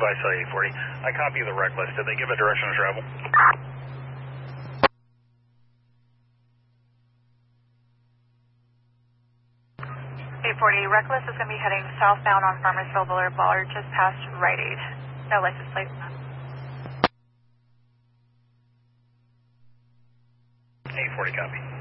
advise 840. I copy the wreck list. Did they give a direction of travel? 840, Reckless is going to be heading southbound on Farmersville Boulevard, just past Rite Aid. No license plate. 840, copy.